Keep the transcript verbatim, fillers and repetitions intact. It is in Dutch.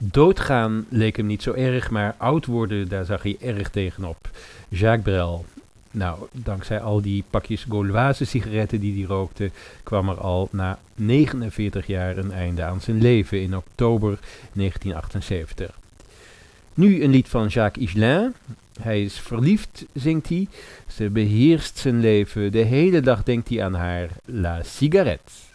Doodgaan leek hem niet zo erg, maar oud worden, daar zag hij erg tegenop. Jacques Brel. Nou, dankzij al die pakjes Gauloise sigaretten die hij rookte, kwam er al na negenenveertig jaar een einde aan zijn leven in oktober negentien achtenzeventig. Nu een lied van Jacques Higelin. Hij is verliefd, zingt hij. Ze beheerst zijn leven. De hele dag denkt hij aan haar. La cigarette.